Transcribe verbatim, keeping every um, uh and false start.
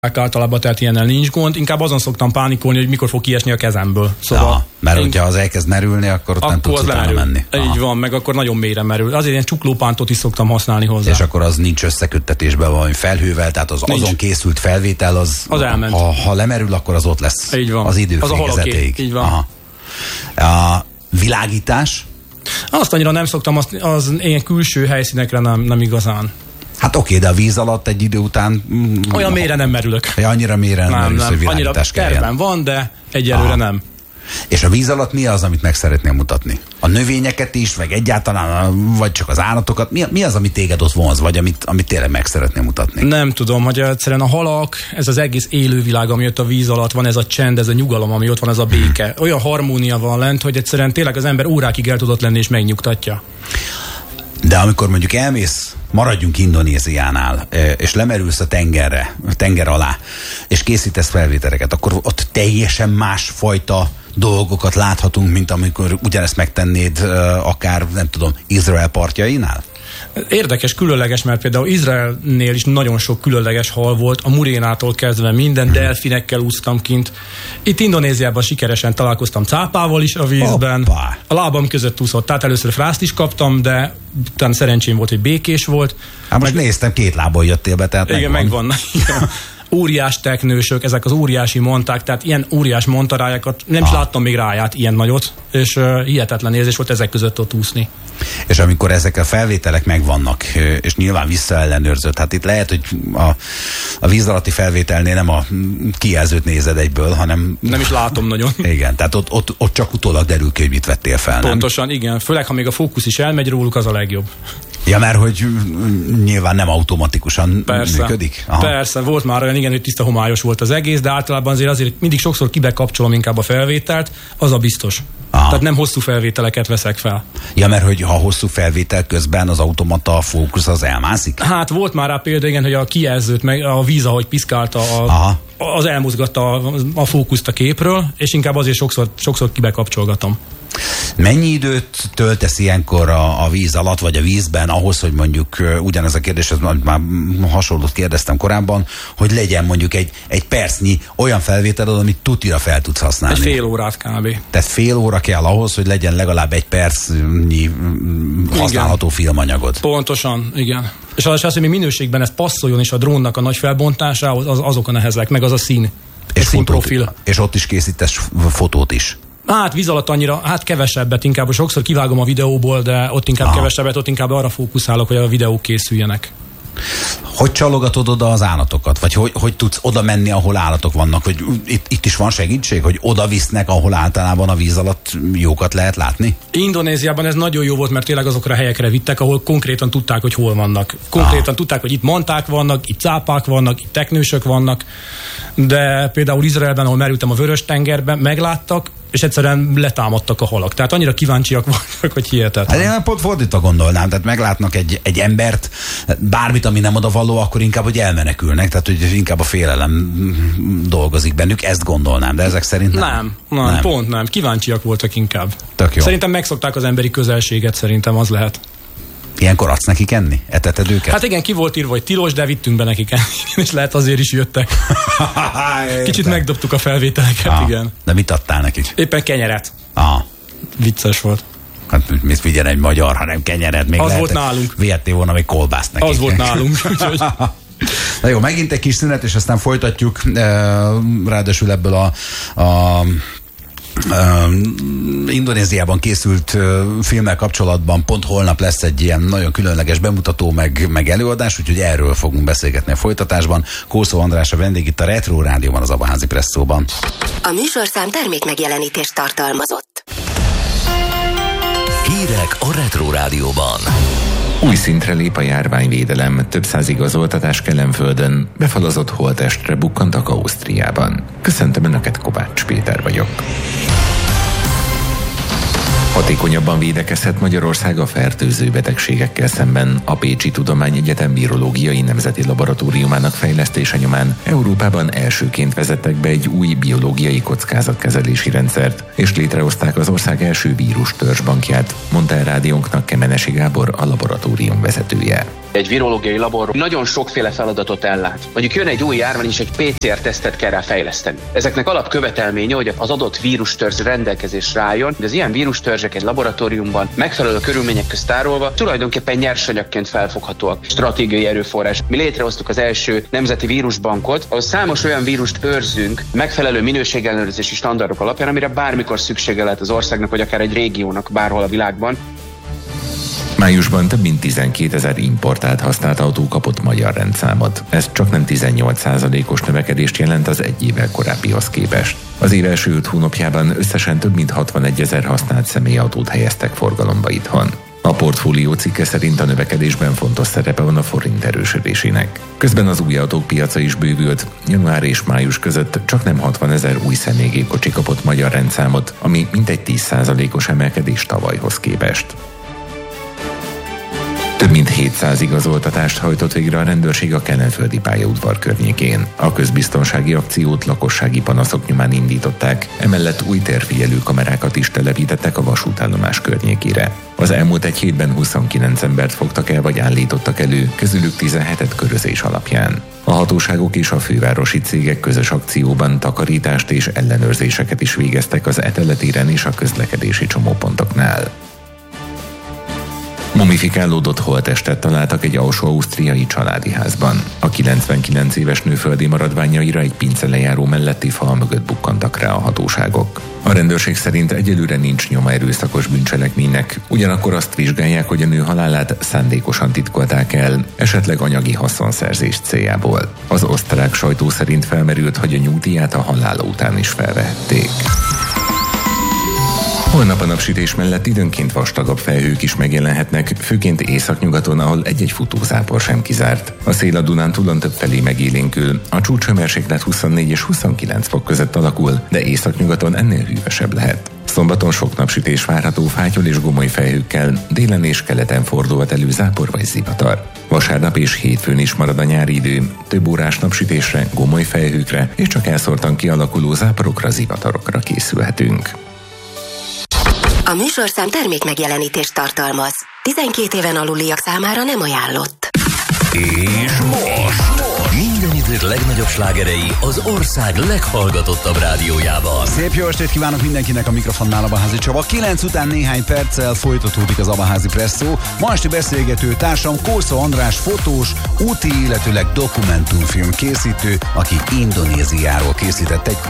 általában, tehát ilyennel nincs gond. Inkább azon szoktam pánikolni, hogy mikor fog kiesni a kezemből. Szóval ja, mert én... hogyha az elkezd merülni, akkor ott nem tudsz utána menni. Így Aha. van, meg akkor nagyon mélyre merül. Azért ilyen csuklópántot is szoktam használni hozzá. És akkor az nincs összeköttetésben valami felhővel, tehát az nincs. Azon készült felvétel, az, az elment. Ha, ha lemerül, akkor az ott lesz. Így van. Az idő az végezetéig. Így van. Aha. A világítás? Azt annyira nem szoktam, az, az ilyen külső helyszínekre nem, nem igazán. Hát oké, de a víz alatt egy idő után... Olyan mélyre nem merülök. Ja, annyira mélyre nem, nem merülsz, hogy világítás kelljen. Annyira tervben van, de egyelőre Aha. nem. És a víz alatt mi az, amit meg szeretnél mutatni? A növényeket is, meg egyáltalán, vagy csak az állatokat? Mi, mi az, ami téged ott vonz, vagy amit, amit tényleg meg szeretnél mutatni? Nem tudom, hogy egyszerűen a halak, ez az egész élővilág, ami ott a víz alatt van, ez a csend, ez a nyugalom, ami ott van, ez a béke. Olyan harmónia van lent, hogy egyszerűen tényleg az ember órákig el tudott lenni és megnyugtatja. De amikor mondjuk elmész, maradjunk Indonéziánál, és lemerülsz a tengerre, a tenger alá, és készítesz felvételeket, akkor ott teljesen másfajta dolgokat láthatunk, mint amikor ugyanezt megtennéd akár, nem tudom, Izrael partjainál? Érdekes, különleges, mert például Izraelnél is nagyon sok különleges hal volt, a murénától kezdve minden, hmm. delfinekkel úsztam kint. Itt Indonéziában sikeresen találkoztam cápával is a vízben. Hoppá. A lábam között úszott, tehát először frászt is kaptam, de utána szerencsém volt, hogy békés volt. Hát most meg... néztem, két lábon jöttél be, tehát igen, megvan. megvan. Óriás teknősök, ezek az óriási monták, tehát ilyen óriás montarájakat, nem is ah. láttam még ráját ilyen nagyot, és uh, hihetetlen érzés volt ezek között ott úszni. És amikor ezek a felvételek megvannak, és nyilván visszaellenőrzött, hát itt lehet, hogy a, a víz alatti felvételnél nem a kijelzőt nézed egyből, hanem... Nem is látom nagyon. Igen, tehát ott, ott, ott csak utólag derül ki, hogy mit vettél fel, nem? Pontosan, igen. Főleg, ha még a fókusz is elmegy róluk, az a legjobb. Ja, mert hogy nyilván nem automatikusan persze, működik? Aha. Persze, volt már olyan, igen, hogy tiszta homályos volt az egész, de általában azért, azért mindig sokszor kibekapcsolom inkább a felvételt, az a biztos. Aha. Tehát nem hosszú felvételeket veszek fel. Ja, mert hogy ha hosszú felvétel közben az automata a fókusz az elmászik? Hát volt már rá példa, igen, hogy a kijelzőt, meg a víz, ahogy piszkálta, a, az elmozgatta a, a fókuszt a képről, és inkább azért sokszor, sokszor kibekapcsolgatom. Mennyi időt töltesz ilyenkor a, a víz alatt, vagy a vízben ahhoz, hogy mondjuk ugyanez a kérdés, már hasonlót kérdeztem korábban, hogy legyen mondjuk egy, egy percnyi olyan felvételed, amit tutira fel tudsz használni? Egy fél órát kb. Tehát fél óra kell ahhoz, hogy legyen legalább egy percnyi használható igen. filmanyagod. Pontosan, igen. És az, az, hogy mi minőségben ez passzoljon is a drónnak a nagy felbontásához, az, azok a nehezek, meg az a szín. És, színprofil. És ott is készítesz fotót is. Hát víz alatt annyira, hát kevesebbet, inkább sokszor kivágom a videóból, de ott inkább Aha. kevesebbet, ott inkább arra fókuszálok, hogy a videók készüljenek. Hogy csalogatod oda az állatokat? Vagy hogy, hogy tudsz oda menni, ahol állatok vannak? Hogy itt, itt is van segítség, hogy oda visznek, ahol általában a víz alatt jókat lehet látni? Indonéziában ez nagyon jó volt, mert tényleg azokra a helyekre vittek, ahol konkrétan tudták, hogy hol vannak. Konkrétan Aha. tudták, hogy itt manták vannak, itt cápák vannak, itt teknősök vannak, de például Izraelben, ahol merültem a Vörös-tengerben, megláttak, és egyszerűen letámadtak a halak. Tehát annyira kíváncsiak voltak, hogy hihetetlen. Hát én pont fordítva gondolnám, tehát meglátnak egy, egy embert, bármit, ami nem odavaló, akkor inkább, hogy elmenekülnek, tehát hogy inkább a félelem dolgozik bennük, ezt gondolnám, de ezek szerint nem. Nem, nem, nem. pont nem. Kíváncsiak voltak inkább. Tök jó. Szerintem megszokták az emberi közelséget, szerintem az lehet. Ilyenkor adsz nekik enni? Eteted őket? Hát igen, ki volt írva, hogy tilos, de vittünk be nekik enni, és lehet azért is jöttek. Kicsit megdobtuk a felvételeket, ah, igen. De mit adtál nekik? Éppen kenyeret. Ah. Vicces volt. Hát mit figyel egy magyar, hanem kenyeret. Még az volt nálunk. Vihettél volna még kolbászt nekik. Az volt nálunk. Na jó, megint egy kis szünet, és aztán folytatjuk. Ráadásul ebből a, a Uh, Indonéziában készült uh, filmmel kapcsolatban pont holnap lesz egy ilyen nagyon különleges bemutató meg, meg előadás, úgyhogy erről fogunk beszélgetni a folytatásban. Kószó András a vendég itt a Retro Rádióban, az Abaházi Presszóban. A műsorszám termék megjelenítést tartalmazott. Hírek a Retro Rádióban. Új szintre lép a járványvédelem, több száz igazoltatás Kelenföldön, befalazott holttestre bukkantak Ausztriában. Köszöntöm Önöket, Kovács Péter vagyok. Hatékonyabban védekezhet Magyarország a fertőző betegségekkel szemben. A Pécsi Tudományegyetem Virológiai Nemzeti Laboratóriumának fejlesztése nyomán Európában elsőként vezettek be egy új biológiai kockázatkezelési rendszert, és létrehozták az ország első vírus törzsbankját, mondta el rádiónknak Kemenesi Gábor, a laboratórium vezetője. Egy virológiai labor nagyon sokféle feladatot ellát. Mondjuk jön egy új járvány, és egy pé cé er tesztet kell rá fejleszteni. Ezeknek alapkövetelménye, hogy az adott vírustörzs rendelkezésre álljon, de az ilyen vírustörzsek egy laboratóriumban megfelelő körülmények közt tárolva tulajdonképpen nyersanyagként felfoghatóak. Stratégiai erőforrás. Mi létrehoztuk az első nemzeti vírusbankot, ahol számos olyan vírust őrzünk megfelelő minőségellenőrzési standardok alapján, amire bármikor szüksége lehet az országnak, vagy akár egy régiónak bárhol a világban. Májusban több mint tizenkétezer importált használt autó kapott magyar rendszámot. Ez csaknem tizennyolc százalékos növekedést jelent az egy évvel korábbihoz képest. Az év első öt hónapjában összesen több mint hatvanegyezer használt személyautót helyeztek forgalomba itthon. A portfólió cikke szerint a növekedésben fontos szerepe van a forint erősödésének. Közben az új autók piaca is bővült. Január és május között csaknem hatvanezer új személygépkocsi kapott magyar rendszámot, ami mintegy tíz százalékos emelkedés tavalyhoz képest. Több mint hétszáz igazoltatást hajtott végre a rendőrség a kelenföldi pályaudvar környékén. A közbiztonsági akciót lakossági panaszok nyomán indították, emellett új térfigyelő kamerákat is telepítettek a vasútállomás környékére. Az elmúlt egy hétben huszonkilenc embert fogtak el vagy állítottak elő, közülük tizenhetet körözés alapján. A hatóságok és a fővárosi cégek közös akcióban takarítást és ellenőrzéseket is végeztek az eteletéren és a közlekedési csomópontoknál. Mumifikálódott holttestet találtak egy alsó-ausztriai családi házban. A kilencvenkilenc éves nő földi maradványaira egy pincelejáró melletti fal mögött bukkantak rá a hatóságok. A rendőrség szerint egyelőre nincs nyoma erőszakos bűncselekménynek, ugyanakkor azt vizsgálják, hogy a nő halálát szándékosan titkolták el, esetleg anyagi haszonszerzés céljából. Az osztrák sajtó szerint felmerült, hogy a nyugdíját a halála után is felvehették. Holnap a napsütés mellett időnként vastagabb felhők is megjelenhetnek, főként északnyugaton, ahol egy-egy futózápor sem kizárt. A szél a Dunántúlon többfelé megélénkül, a csúcshőmérséklet huszonnégy és huszonkilenc fok között alakul, de északnyugaton ennél hűvösebb lehet. Szombaton sok napsütés várható fátyol és gomoly felhőkkel, délen és keleten fordulhat elő zápor vagy zivatar. Vasárnap és hétfőn is marad a nyári idő, több órás napsütésre, gomoly felhőkre és csak elszórtan kialakuló záporokra, zivatarokra készülhetünk. A műsorszám termék megjelenítést tartalmaz. tizenkét éven aluliak számára nem ajánlott. És most minden idők legnagyobb slágerei az ország leghallgatottabb rádiójában. Szép jó estét kívánok mindenkinek, a mikrofonnál Abaházi Csaba. kilenc után néhány perccel folytatódik az Abaházi Presszó. Ma esti beszélgető társam Kósa András, fotós, úti, illetőleg dokumentumfilm készítő, aki Indonéziáról készített egy